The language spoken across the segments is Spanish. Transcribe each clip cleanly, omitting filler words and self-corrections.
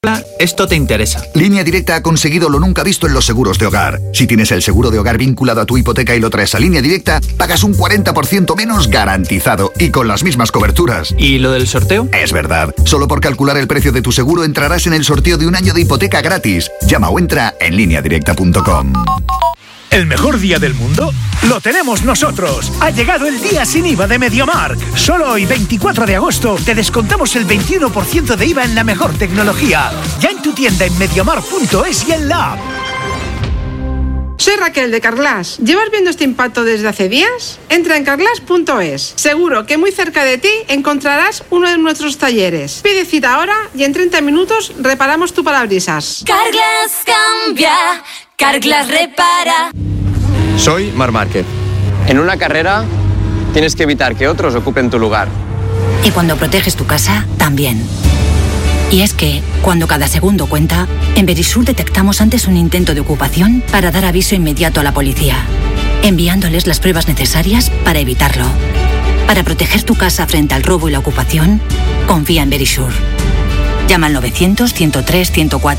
Esto te interesa. Línea Directa ha conseguido lo nunca visto en los seguros de hogar. Si tienes el seguro de hogar vinculado a tu hipoteca y lo traes a Línea Directa, pagas un 40% menos garantizado y con las mismas coberturas. ¿Y lo del sorteo? Es verdad. Solo por calcular el precio de tu seguro entrarás en el sorteo de un año de hipoteca gratis. Llama o entra en lineadirecta.com. ¿El mejor día del mundo? ¡Lo tenemos nosotros! Ha llegado el día sin IVA de MediaMarkt. Solo hoy, 24 de agosto, te descontamos el 21% de IVA en la mejor tecnología. Ya en tu tienda en MediaMarkt.es y en la app. Soy Raquel de Carglass. ¿Llevas viendo este impacto desde hace días? Entra en carglass.es. Seguro que muy cerca de ti encontrarás uno de nuestros talleres. Pide cita ahora y en 30 minutos reparamos tu parabrisas. Carglass cambia, Carglass repara. Soy Marc Márquez. En una carrera tienes que evitar que otros ocupen tu lugar. Y cuando proteges tu casa, también. Y es que, cuando cada segundo cuenta, en Verisur detectamos antes un intento de ocupación para dar aviso inmediato a la policía, enviándoles las pruebas necesarias para evitarlo. Para proteger tu casa frente al robo y la ocupación, confía en Verisur. Llama al 900-103-104.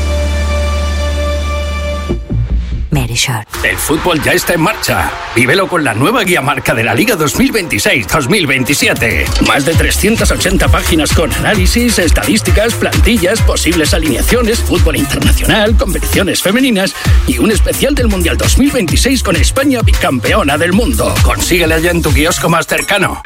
Verisur. El fútbol ya está en marcha. Vívelo con la nueva guía marca de la Liga 2026-2027. Más de 380 páginas con análisis, estadísticas, plantillas, posibles alineaciones, fútbol internacional, competiciones femeninas y un especial del Mundial 2026 con España bicampeona del mundo. Consíguela ya en tu kiosco más cercano.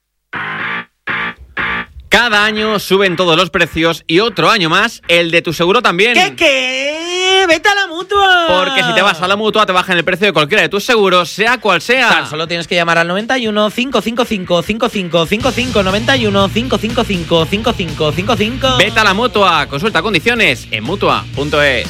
Cada año suben todos los precios y otro año más el de tu seguro también. ¿Qué? ¡Vete a la Mutua! Porque si te vas a la Mutua te bajan el precio de cualquiera de tus seguros, sea cual sea. Tan solo tienes que llamar al 91 555 5555 91 555 5555. Vete a la Mutua, consulta condiciones en Mutua.es.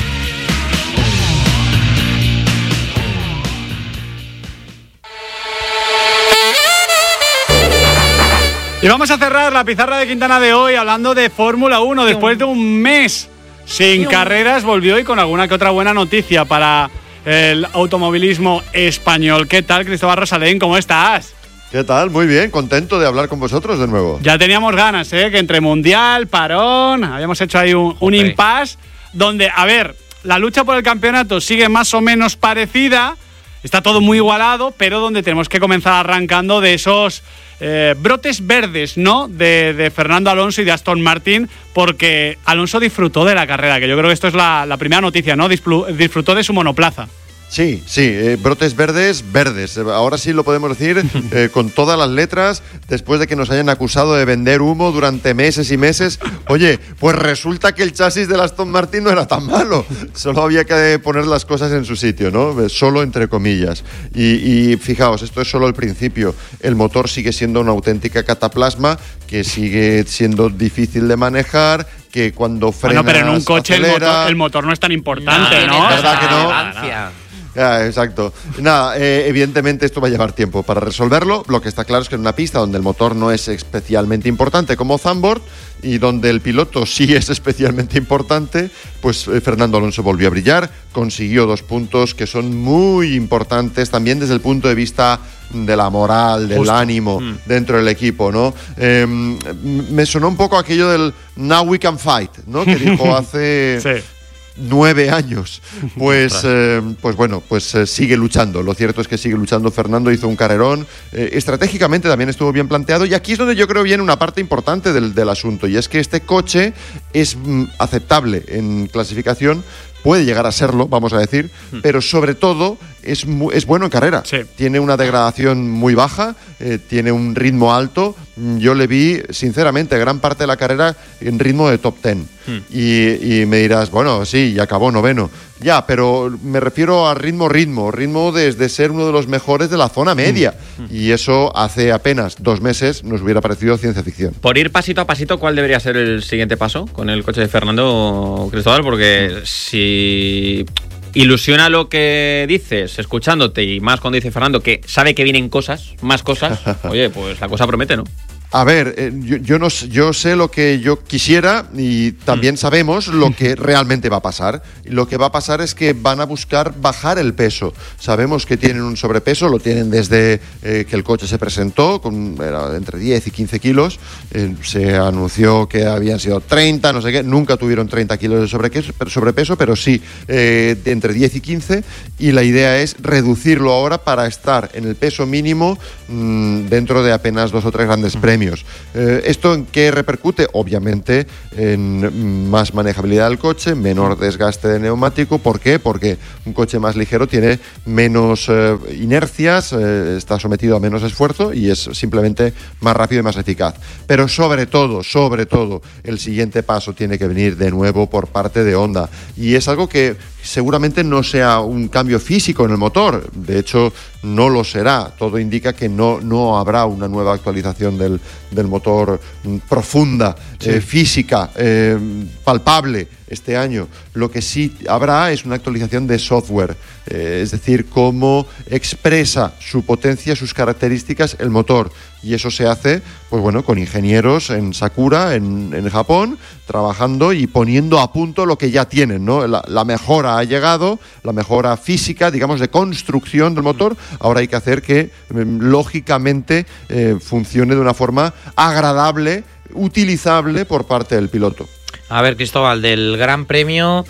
Y vamos a cerrar la pizarra de Quintana de hoy hablando de Fórmula 1. Después de un mes sin carreras, volvió hoy con alguna que otra buena noticia para el automovilismo español. ¿Qué tal, Cristóbal Rosalén? ¿Cómo estás? ¿Qué tal? Muy bien, contento de hablar con vosotros de nuevo. Ya teníamos ganas, que entre Mundial, parón, habíamos hecho ahí un impasse donde, a ver, la lucha por el campeonato sigue más o menos parecida, está todo muy igualado, pero donde tenemos que comenzar arrancando de esos brotes verdes, ¿no? De Fernando Alonso y de Aston Martin, porque Alonso disfrutó de la carrera, que yo creo que esto es la primera noticia, ¿no? Disfrutó de su monoplaza. Sí, brotes verdes. Ahora sí lo podemos decir con todas las letras, después de que nos hayan acusado de vender humo durante meses y meses. Oye, pues resulta que el chasis del Aston Martin no era tan malo. Solo había que poner las cosas en su sitio, ¿no? Solo entre comillas. Y fijaos, esto es solo el principio. El motor sigue siendo una auténtica cataplasma, que sigue siendo difícil de manejar, que cuando frenas... Bueno, pero en un coche el motor no es tan importante, ¿no? ¿Verdad que no? Exacto. Nada, evidentemente esto va a llevar tiempo para resolverlo. Lo que está claro es que en una pista donde el motor no es especialmente importante como Zandvoort y donde el piloto sí es especialmente importante, pues Fernando Alonso volvió a brillar, consiguió 2 puntos que son muy importantes también desde el punto de vista de la moral, del ánimo dentro del equipo, ¿no? Me sonó un poco aquello del "Now we can fight", ¿no? Que dijo hace... sí. 9 años, pues bueno, sigue luchando. Lo cierto es que sigue luchando Fernando, hizo un carrerón, estratégicamente también estuvo bien planteado, y aquí es donde yo creo viene una parte importante del asunto, y es que este coche es aceptable en clasificación, puede llegar a serlo, vamos a decir, pero sobre todo es bueno en carrera. Sí. Tiene una degradación muy baja, tiene un ritmo alto. Yo le vi, sinceramente, gran parte de la carrera en ritmo de top 10. Y me dirás, bueno, sí, y acabó 9º. Ya, pero me refiero a ritmo desde ser uno de los mejores de la zona media. Y eso hace apenas 2 meses nos hubiera parecido ciencia ficción. Por ir pasito a pasito, ¿cuál debería ser el siguiente paso con el coche de Fernando, Cristóbal? Porque si ilusiona lo que dices, escuchándote, y más cuando dice Fernando que sabe que vienen más cosas, oye, pues la cosa promete, ¿no? A ver, yo sé lo que yo quisiera y también sabemos lo que realmente va a pasar. Lo que va a pasar es que van a buscar bajar el peso. Sabemos que tienen un sobrepeso, lo tienen desde que el coche se presentó, era entre 10 y 15 kilos. Se anunció que habían sido 30, no sé qué. Nunca tuvieron 30 kilos de sobrepeso, pero sí entre 10 y 15. Y la idea es reducirlo ahora para estar en el peso mínimo dentro de apenas 2 o 3 grandes premios. ¿Esto en qué repercute? Obviamente en más manejabilidad del coche, menor desgaste de neumático. ¿Por qué? Porque un coche más ligero tiene menos inercias, está sometido a menos esfuerzo y es simplemente más rápido y más eficaz. Pero sobre todo, el siguiente paso tiene que venir de nuevo por parte de Honda. Y es algo que seguramente no sea un cambio físico en el motor. De hecho, no lo será. Todo indica que no habrá una nueva actualización del motor profunda, física, palpable este año. Lo que sí habrá es una actualización de software, es decir, cómo expresa su potencia, sus características el motor. Y eso se hace, pues bueno, con ingenieros en Sakura, en Japón, trabajando y poniendo a punto lo que ya tienen, ¿no? La mejora ha llegado, la mejora física, digamos, de construcción del motor. Ahora hay que hacer que, lógicamente, funcione de una forma agradable, utilizable por parte del piloto. A ver, Cristóbal, del Gran Premio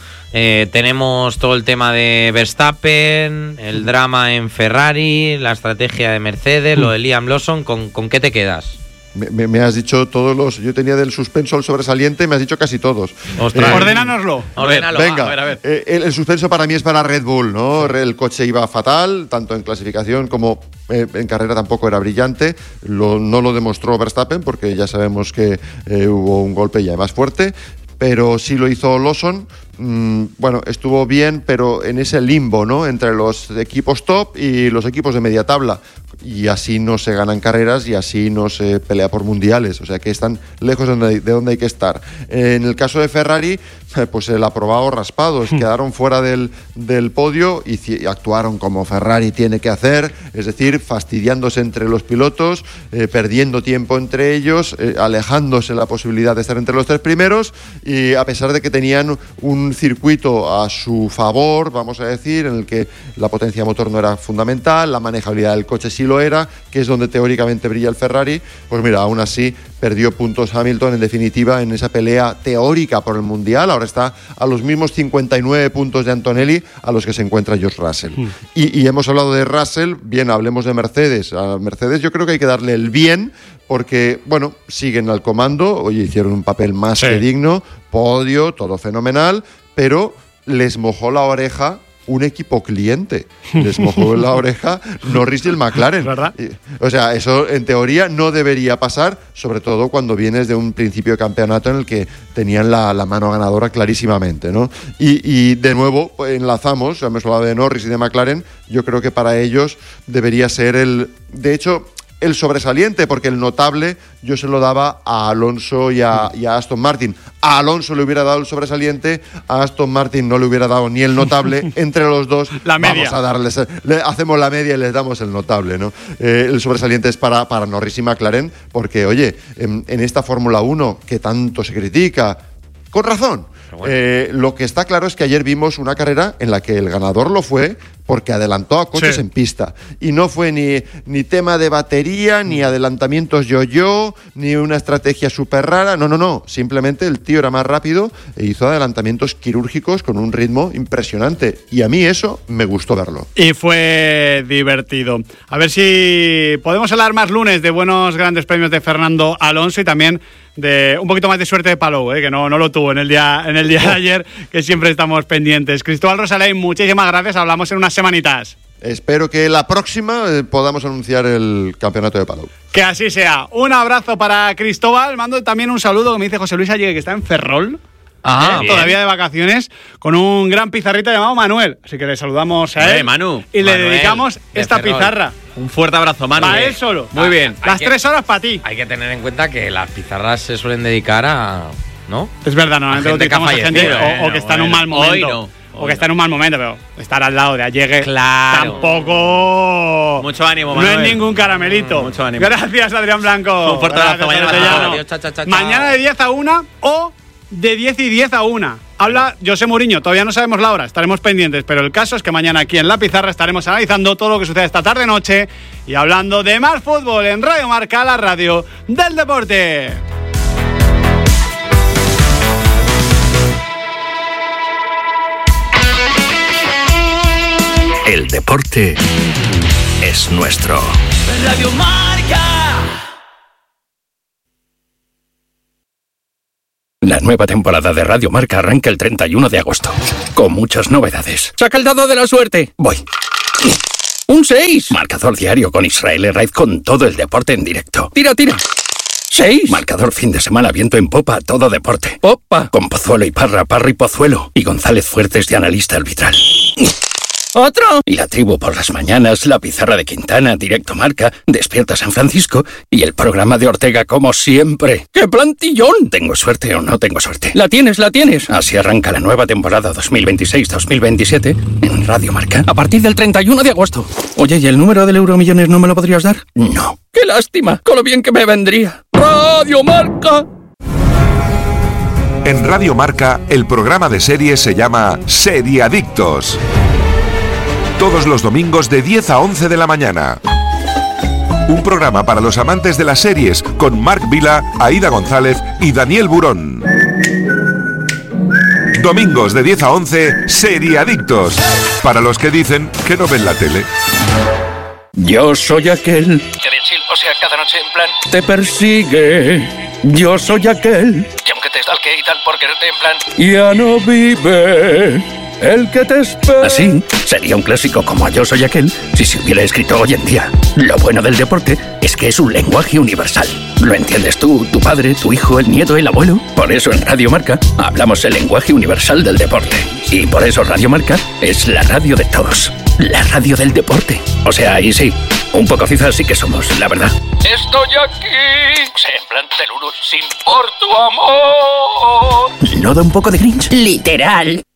tenemos todo el tema de Verstappen, el drama en Ferrari, la estrategia de Mercedes, lo de Liam Lawson. ¿Con qué te quedas? Me has dicho todos los... Yo tenía del suspenso al sobresaliente, me has dicho casi todos. Ordénanoslo. Venga, a ver. El suspenso para mí es para Red Bull, ¿no? El coche iba fatal, tanto en clasificación como en carrera tampoco era brillante. No lo demostró Verstappen porque ya sabemos que hubo un golpe ya más fuerte, pero sí lo hizo Lawson. Bueno, estuvo bien, pero en ese limbo, ¿no? Entre los equipos top y los equipos de media tabla. Y así no se ganan carreras y así no se pelea por mundiales. O sea que están lejos de donde hay que estar. En el caso de Ferrari, pues el aprobado raspados. Quedaron fuera del podio y actuaron como Ferrari tiene que hacer. Es decir, fastidiándose entre los pilotos, perdiendo tiempo entre ellos, alejándose la posibilidad de estar entre los 3 primeros. Y a pesar de que tenían un circuito a su favor, vamos a decir, en el que la potencia motor no era fundamental, la manejabilidad del coche sí lo era, que es donde teóricamente brilla el Ferrari, pues mira, aún así perdió puntos Hamilton en definitiva en esa pelea teórica por el Mundial. Ahora está a los mismos 59 puntos de Antonelli a los que se encuentra George Russell. Y hemos hablado de Russell, bien, hablemos de Mercedes. A Mercedes yo creo que hay que darle el bien porque, bueno, siguen al comando, oye, hicieron un papel más que digno, podio, todo fenomenal, pero les mojó la oreja un equipo cliente. Les mojó la oreja Norris y el McLaren. ¿Verdad? O sea, eso en teoría no debería pasar, sobre todo cuando vienes de un principio de campeonato en el que tenían la mano ganadora clarísimamente, ¿no? Y de nuevo, pues, enlazamos, hemos hablado de Norris y de McLaren, yo creo que para ellos debería ser de hecho, el sobresaliente, porque el notable yo se lo daba a Alonso y a Aston Martin. A Alonso le hubiera dado el sobresaliente, a Aston Martin no le hubiera dado ni el notable. Entre los dos la media. Vamos a darles, hacemos la media y les damos el notable, ¿no? El sobresaliente es para Norris y McLaren, porque, oye, en esta Fórmula 1 que tanto se critica, con razón. Bueno. Lo que está claro es que ayer vimos una carrera en la que el ganador lo fue porque adelantó a coches en pista. Y no fue ni tema de batería, ni adelantamientos yo-yo, ni una estrategia súper rara. No. Simplemente el tío era más rápido e hizo adelantamientos quirúrgicos con un ritmo impresionante. Y a mí eso me gustó verlo. Y fue divertido. A ver si podemos hablar más lunes de buenos grandes premios de Fernando Alonso y también de un poquito más de suerte de Palou, que no lo tuvo en el día de ayer, que siempre estamos pendientes. Cristóbal Rosalén, muchísimas gracias. Hablamos en unas semanitas. Espero que la próxima podamos anunciar el campeonato de Palou. Que así sea. Un abrazo para Cristóbal. Mando también un saludo que me dice José Luis Allegue, que está en Ferrol. Todavía de vacaciones, con un gran pizarrita llamado Manuel. Así que le saludamos a él. Manu, y le dedicamos esta pizarra. Un fuerte abrazo, Manu. Para él solo. Muy bien. Las 3 horas para ti. Hay que tener en cuenta que las pizarras se suelen dedicar a... ¿no? Es verdad, normalmente lo dedicamos a gente o que está en un mal momento. o que está en un mal momento, pero estar al lado de Allegue Claro. tampoco. Mucho ánimo, No Manuel. es ningún caramelito. Mucho ánimo. Gracias, Adrián Blanco. Un fuerte abrazo. Gracias, Mañana. Castellano. Adiós, chao, chao, chao. Mañana de 10 a 1 o de 10 y 10 a 1. Habla José Mourinho, todavía no sabemos la hora, estaremos pendientes, pero el caso es que mañana aquí en La Pizarra estaremos analizando todo lo que sucede esta tarde-noche y hablando de más fútbol en Radio Marca, la radio del deporte. El deporte es nuestro. Radio Marca. La nueva temporada de Radio Marca arranca el 31 de agosto, con muchas novedades. ¡Saca el dado de la suerte! Voy. ¡Un 6! Marcador diario con Israel Herraiz con todo el deporte en directo. ¡Tira, tira! 6. Marcador fin de semana, viento en popa, todo deporte. ¡Popa! Con Pozuelo y Parra, Parra y Pozuelo. Y González Fuertes de analista arbitral. ¡Otro! Y la tribu por las mañanas, la pizarra de Quintana, Directo Marca, Despierta San Francisco y el programa de Ortega como siempre. ¡Qué plantillón! ¿Tengo suerte o no tengo suerte? ¡La tienes, la tienes! Así arranca la nueva temporada 2026-2027 en Radio Marca a partir del 31 de agosto. Oye, ¿y el número del Euromillones no me lo podrías dar? No. ¡Qué lástima! Con lo bien que me vendría. ¡Radio Marca! En Radio Marca, el programa de series se llama Seriadictos. Todos los domingos de 10 a 11 de la mañana. Un programa para los amantes de las series con Marc Vila, Aida González y Daniel Burón. Domingos de 10 a 11, Seriadictos. Para los que dicen que no ven la tele. Yo soy aquel O sea, cada noche en plan. te persigue. Yo soy aquel Y aunque te stalke y tal por quererte en plan. ya no vive. El que te espera. Así sería un clásico como Yo soy aquel si se hubiera escrito hoy en día. Lo bueno del deporte es que es un lenguaje universal. ¿Lo entiendes tú, tu padre, tu hijo, el nieto, el abuelo? Por eso en Radio Marca hablamos el lenguaje universal del deporte. Y por eso Radio Marca es la radio de todos. La radio del deporte. O sea, ahí sí, un poco cizas sí que somos, la verdad. Estoy aquí. O sea, en plan Teluru, sin por tu amor. ¿No da un poco de cringe? Literal.